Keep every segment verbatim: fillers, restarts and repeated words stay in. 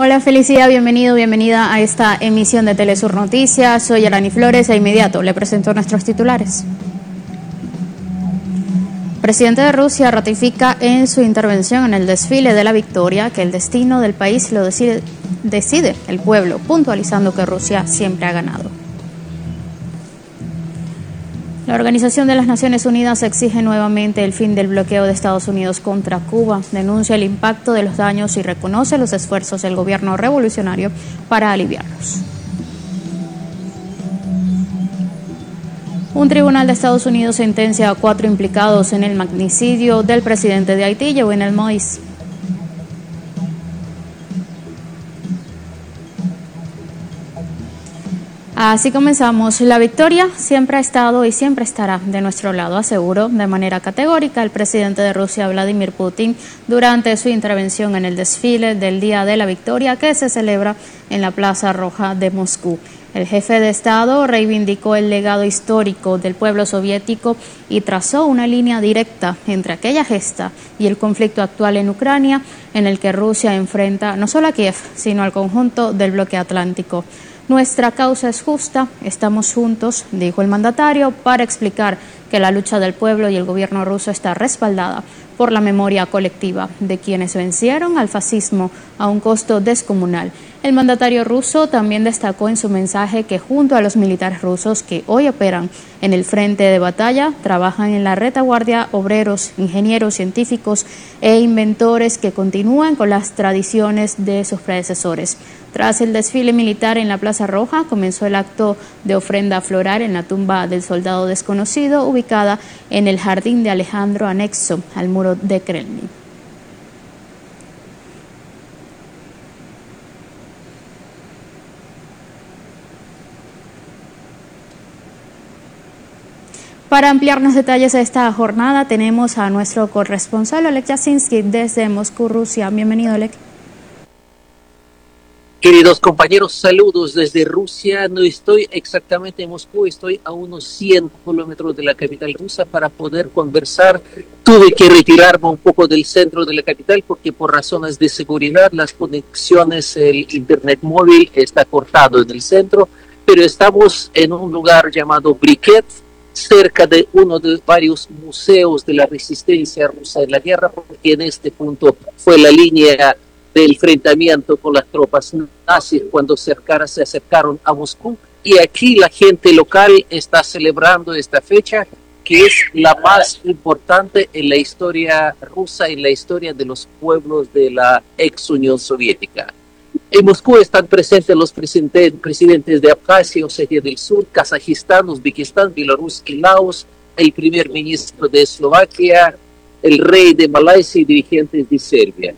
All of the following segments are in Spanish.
Hola Felicidad, bienvenido, bienvenida a esta emisión de Telesur Noticias. Soy Alani Flores e inmediato le presento nuestros titulares. El presidente de Rusia ratifica en su intervención en el desfile de la victoria que el destino del país lo decide, decide el pueblo, puntualizando que Rusia siempre ha ganado. La Organización de las Naciones Unidas exige nuevamente el fin del bloqueo de Estados Unidos contra Cuba, denuncia el impacto de los daños y reconoce los esfuerzos del gobierno revolucionario para aliviarlos. Un tribunal de Estados Unidos sentencia a cuatro implicados en el magnicidio del presidente de Haití, Jovenel Moïse. Así comenzamos. La victoria siempre ha estado y siempre estará de nuestro lado, aseguró de manera categórica el presidente de Rusia, Vladimir Putin, durante su intervención en el desfile del Día de la Victoria que se celebra en la Plaza Roja de Moscú. El jefe de Estado reivindicó el legado histórico del pueblo soviético y trazó una línea directa entre aquella gesta y el conflicto actual en Ucrania, en el que Rusia enfrenta no solo a Kiev, sino al conjunto del bloque atlántico. Nuestra causa es justa, estamos juntos, dijo el mandatario, para explicar que la lucha del pueblo y el gobierno ruso está respaldada por la memoria colectiva de quienes vencieron al fascismo a un costo descomunal. El mandatario ruso también destacó en su mensaje que junto a los militares rusos que hoy operan en el frente de batalla, trabajan en la retaguardia obreros, ingenieros, científicos e inventores que continúan con las tradiciones de sus predecesores. Tras el desfile militar en la Plaza Roja, comenzó el acto de ofrenda floral en la tumba del soldado desconocido, ubicada en el Jardín de Alejandro, anexo al muro de Kremlin. Para ampliarnos detalles de esta jornada, tenemos a nuestro corresponsal, Oleg Yasinski, desde Moscú, Rusia. Bienvenido, Oleg. Queridos compañeros, saludos desde Rusia. No estoy exactamente en Moscú, estoy a unos cien kilómetros de la capital rusa para poder conversar. Tuve que retirarme un poco del centro de la capital porque por razones de seguridad las conexiones, el internet móvil está cortado en el centro, pero estamos en un lugar llamado Briket, cerca de uno de varios museos de la resistencia rusa en la guerra, porque en este punto fue la línea de enfrentamiento con las tropas nazis cuando cercara, se acercaron a Moscú, y aquí la gente local está celebrando esta fecha que es la más importante en la historia rusa, en la historia de los pueblos de la ex Unión Soviética. En Moscú están presentes los presidentes de Abjasia, Osetia del Sur, Kazajistán, Uzbekistán, Bielorrusia y Laos, el primer ministro de Eslovaquia, el rey de Malasia y dirigentes de Serbia.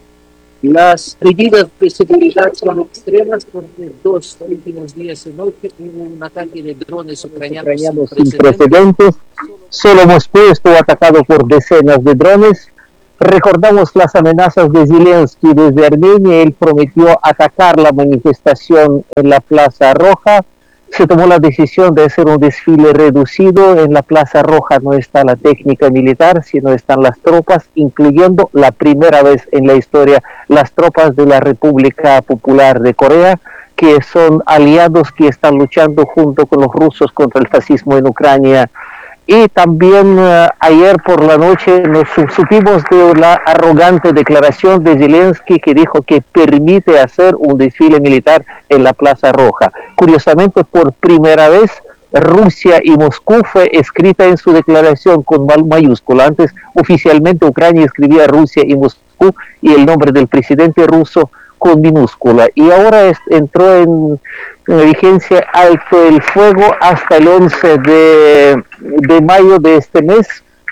Las medidas de seguridad son extremas porque dos últimos días en noche hubo un ataque de drones ucranianos, ucranianos sin precedentes. Solo Moscú estuvo atacado por decenas de drones. Recordamos las amenazas de Zelensky desde Armenia. Él prometió atacar la manifestación en la Plaza Roja. Se tomó la decisión de hacer un desfile reducido. En la Plaza Roja no está la técnica militar, sino están las tropas, incluyendo la primera vez en la historia las tropas de la República Popular de Corea, que son aliados que están luchando junto con los rusos contra el fascismo en Ucrania. Y también uh, ayer por la noche nos supimos de la arrogante declaración de Zelensky, que dijo que permite hacer un desfile militar en la Plaza Roja. Curiosamente, por primera vez, Rusia y Moscú fue escrita en su declaración con mayúscula. Antes, oficialmente, Ucrania escribía Rusia y Moscú y el nombre del presidente ruso con minúscula. Y ahora es, entró en, en vigencia alto el fuego hasta el once de, de mayo de este mes,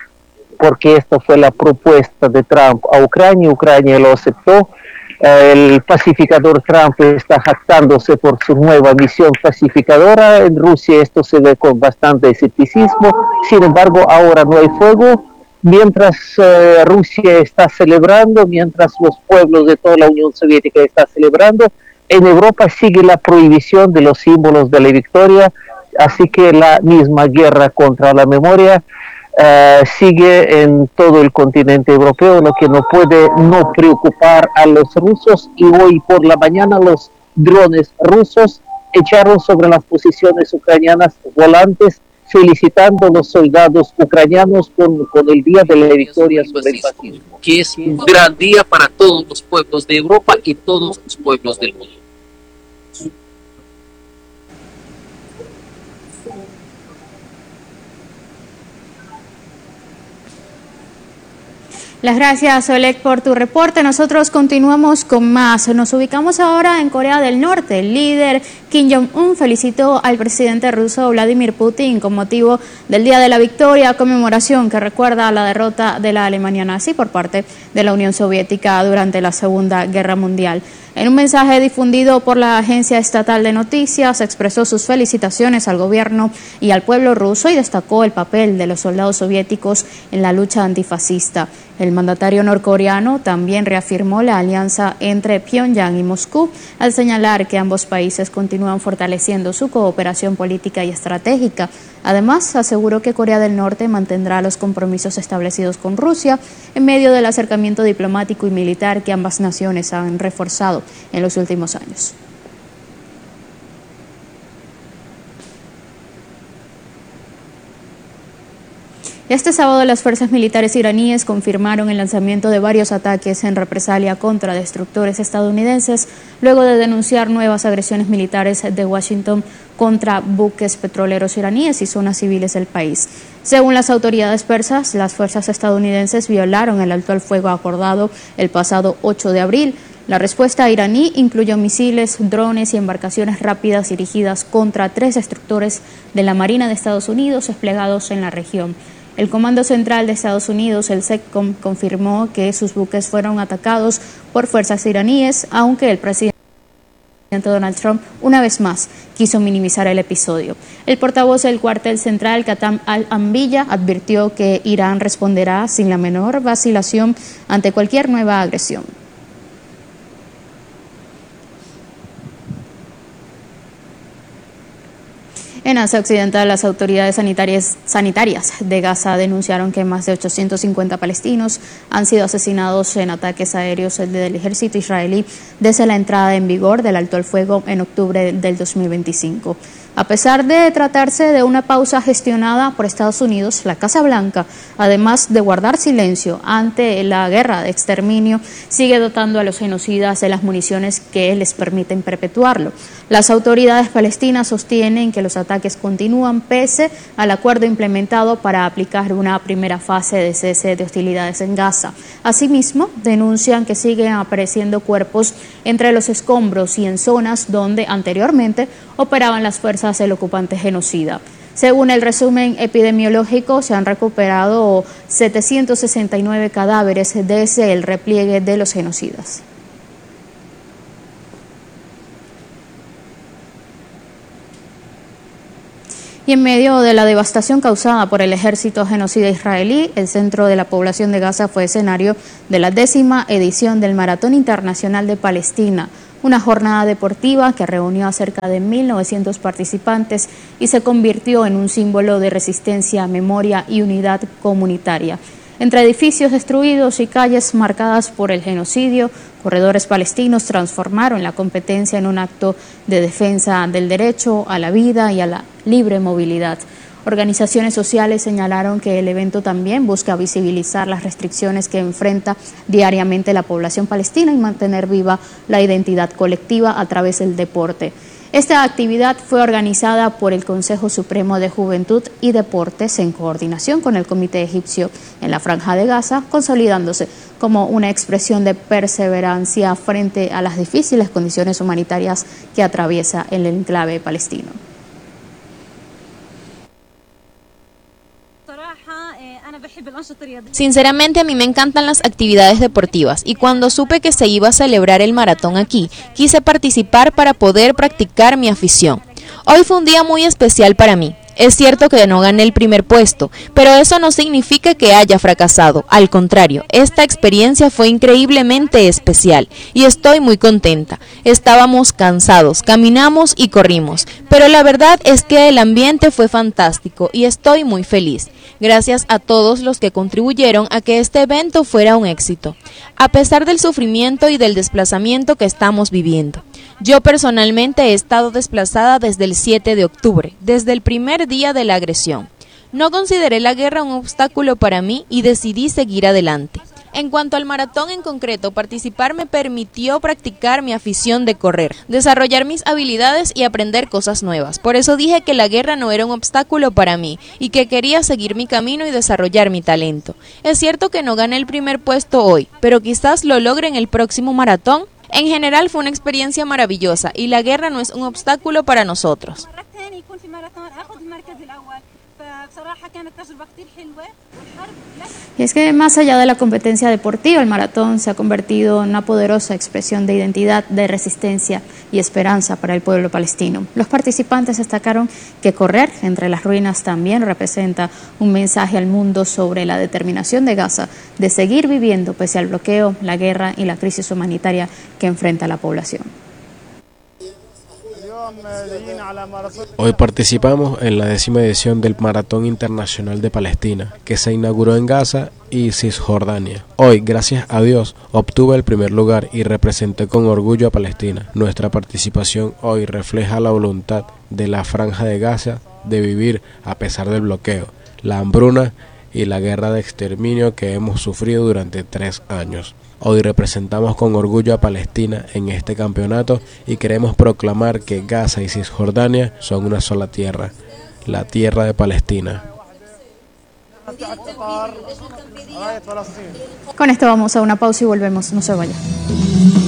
porque esta fue la propuesta de Trump a Ucrania. Ucrania lo aceptó. El pacificador Trump está jactándose por su nueva misión pacificadora. En Rusia esto se ve con bastante escepticismo. Sin embargo, ahora no hay fuego. Mientras eh, Rusia está celebrando, mientras los pueblos de toda la Unión Soviética están celebrando, en Europa sigue la prohibición de los símbolos de la victoria, así que la misma guerra contra la memoria. uh, sigue en todo el continente europeo, lo que no puede no preocupar a los rusos. Y hoy por la mañana los drones rusos echaron sobre las posiciones ucranianas volantes, felicitando a los soldados ucranianos con, con el Día de la Victoria sobre el fascismo. Que es un gran día para todos los pueblos de Europa y todos los pueblos del mundo. Las gracias, Oleg, por tu reporte. Nosotros continuamos con más. Nos ubicamos ahora en Corea del Norte. El líder Kim Jong-un felicitó al presidente ruso Vladimir Putin con motivo del Día de la Victoria, conmemoración que recuerda la derrota de la Alemania nazi por parte de la Unión Soviética durante la Segunda Guerra Mundial. En un mensaje difundido por la agencia estatal de noticias, expresó sus felicitaciones al gobierno y al pueblo ruso y destacó el papel de los soldados soviéticos en la lucha antifascista. El mandatario norcoreano también reafirmó la alianza entre Pyongyang y Moscú al señalar que ambos países continúan fortaleciendo su cooperación política y estratégica. Además, aseguró que Corea del Norte mantendrá los compromisos establecidos con Rusia en medio del acercamiento diplomático y militar que ambas naciones han reforzado en los últimos años. Este sábado las fuerzas militares iraníes confirmaron el lanzamiento de varios ataques en represalia contra destructores estadounidenses, luego de denunciar nuevas agresiones militares de Washington contra buques petroleros iraníes y zonas civiles del país. Según las autoridades persas, las fuerzas estadounidenses violaron el alto al fuego acordado el pasado ocho de abril. La respuesta iraní incluyó misiles, drones y embarcaciones rápidas dirigidas contra tres destructores de la Marina de Estados Unidos desplegados en la región. El Comando Central de Estados Unidos, el CENTCOM, confirmó que sus buques fueron atacados por fuerzas iraníes, aunque el presidente Donald Trump, una vez más, quiso minimizar el episodio. El portavoz del cuartel central, Katam al-Ambilla, advirtió que Irán responderá sin la menor vacilación ante cualquier nueva agresión. En Asia Occidental, las autoridades sanitarias, sanitarias de Gaza denunciaron que más de ochocientos cincuenta palestinos han sido asesinados en ataques aéreos del ejército israelí desde la entrada en vigor del alto el fuego en octubre del dos mil veinticinco. A pesar de tratarse de una pausa gestionada por Estados Unidos, la Casa Blanca, además de guardar silencio ante la guerra de exterminio, sigue dotando a los genocidas de las municiones que les permiten perpetuarlo. Las autoridades palestinas sostienen que los ataques continúan pese al acuerdo implementado para aplicar una primera fase de cese de hostilidades en Gaza. Asimismo, denuncian que siguen apareciendo cuerpos entre los escombros y en zonas donde anteriormente operaban las fuerzas del ocupante genocida. Según el resumen epidemiológico, se han recuperado setecientos sesenta y nueve cadáveres desde el repliegue de los genocidas. Y en medio de la devastación causada por el ejército genocida israelí, el centro de la población de Gaza fue escenario de la décima edición del Maratón Internacional de Palestina, una jornada deportiva que reunió a cerca de mil novecientos participantes y se convirtió en un símbolo de resistencia, memoria y unidad comunitaria. Entre edificios destruidos y calles marcadas por el genocidio, corredores palestinos transformaron la competencia en un acto de defensa del derecho a la vida y a la libre movilidad. Organizaciones sociales señalaron que el evento también busca visibilizar las restricciones que enfrenta diariamente la población palestina y mantener viva la identidad colectiva a través del deporte. Esta actividad fue organizada por el Consejo Supremo de Juventud y Deportes en coordinación con el Comité Egipcio en la Franja de Gaza, consolidándose como una expresión de perseverancia frente a las difíciles condiciones humanitarias que atraviesa el enclave palestino. Sinceramente, a mí me encantan las actividades deportivas y cuando supe que se iba a celebrar el maratón aquí, quise participar para poder practicar mi afición. Hoy fue un día muy especial para mí. Es cierto que no gané el primer puesto, pero eso no significa que haya fracasado. Al contrario, esta experiencia fue increíblemente especial y estoy muy contenta. Estábamos cansados, caminamos y corrimos, pero la verdad es que el ambiente fue fantástico y estoy muy feliz. Gracias a todos los que contribuyeron a que este evento fuera un éxito, a pesar del sufrimiento y del desplazamiento que estamos viviendo. Yo personalmente he estado desplazada desde el siete de octubre, desde el primer día de la agresión. No consideré la guerra un obstáculo para mí y decidí seguir adelante. En cuanto al maratón en concreto, participar me permitió practicar mi afición de correr, desarrollar mis habilidades y aprender cosas nuevas. Por eso dije que la guerra no era un obstáculo para mí y que quería seguir mi camino y desarrollar mi talento. Es cierto que no gané el primer puesto hoy, pero quizás lo logre en el próximo maratón. En general fue una experiencia maravillosa y la guerra no es un obstáculo para nosotros. Y es que más allá de la competencia deportiva, el maratón se ha convertido en una poderosa expresión de identidad, de resistencia y esperanza para el pueblo palestino. Los participantes destacaron que correr entre las ruinas también representa un mensaje al mundo sobre la determinación de Gaza de seguir viviendo pese al bloqueo, la guerra y la crisis humanitaria que enfrenta la población. Hoy participamos en la décima edición del Maratón Internacional de Palestina, que se inauguró en Gaza y Cisjordania. Hoy, gracias a Dios, obtuve el primer lugar y representé con orgullo a Palestina. Nuestra participación hoy refleja la voluntad de la Franja de Gaza de vivir a pesar del bloqueo, la hambruna y la guerra de exterminio que hemos sufrido durante tres años. Hoy representamos con orgullo a Palestina en este campeonato y queremos proclamar que Gaza y Cisjordania son una sola tierra, la tierra de Palestina. Con esto vamos a una pausa y volvemos, no se vayan.